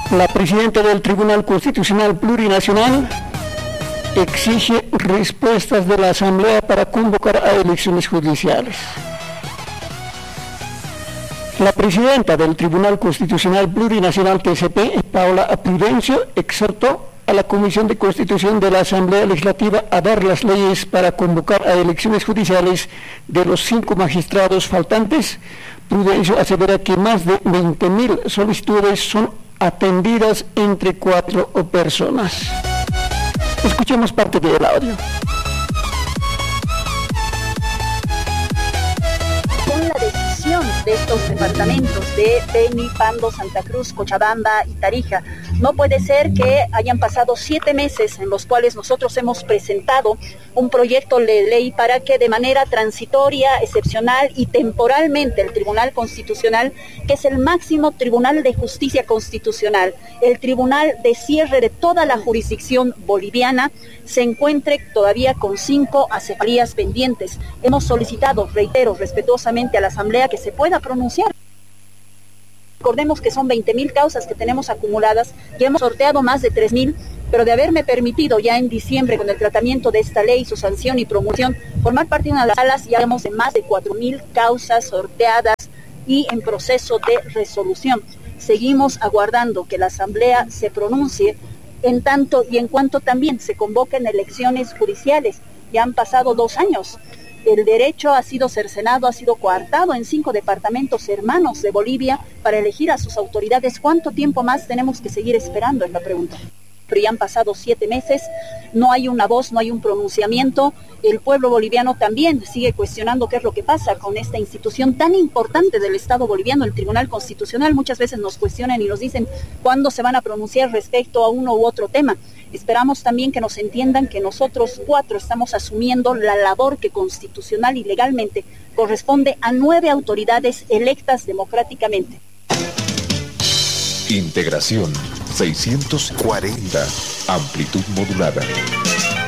La presidenta del Tribunal Constitucional Plurinacional exige respuestas de la Asamblea para convocar a elecciones judiciales. La presidenta del Tribunal Constitucional Plurinacional TCP, Paula Prudencio, exhortó a la Comisión de Constitución de la Asamblea Legislativa a dar las leyes para convocar a elecciones judiciales de los 5 magistrados faltantes. Prudencio asevera que más de 20.000 solicitudes son atendidas entre 4 personas. Escuchemos parte del audio. Con la decisión de estos departamentos de Beni, Pando, Santa Cruz, Cochabamba y Tarija, no puede ser que hayan pasado 7 meses en los cuales nosotros hemos presentado un proyecto de ley para que de manera transitoria, excepcional y temporalmente el Tribunal Constitucional, que es el máximo tribunal de justicia constitucional, el tribunal de cierre de toda la jurisdicción boliviana, se encuentre todavía con 5 acefalías pendientes. Hemos solicitado, reitero, respetuosamente a la Asamblea que se pueda pronunciar. Recordemos que son 20.000 causas que tenemos acumuladas, que hemos sorteado más de 3.000, pero de haberme permitido ya en diciembre con el tratamiento de esta ley, su sanción y promoción, formar parte de una de las salas, ya vemos de más de 4.000 causas sorteadas y en proceso de resolución. Seguimos aguardando que la Asamblea se pronuncie en tanto y en cuanto también se convoquen elecciones judiciales. Ya han pasado 2 años. El derecho ha sido cercenado, ha sido coartado en 5 departamentos hermanos de Bolivia para elegir a sus autoridades. ¿Cuánto tiempo más tenemos que seguir esperando? Es la pregunta. Pero ya han pasado 7 meses, no hay una voz, no hay un pronunciamiento. El pueblo boliviano también sigue cuestionando qué es lo que pasa con esta institución tan importante del Estado boliviano, el Tribunal Constitucional. Muchas veces nos cuestionan y nos dicen cuándo se van a pronunciar respecto a uno u otro tema. Esperamos también que nos entiendan que nosotros 4 estamos asumiendo la labor que constitucional y legalmente corresponde a 9 autoridades electas democráticamente. Integración 640, amplitud modulada.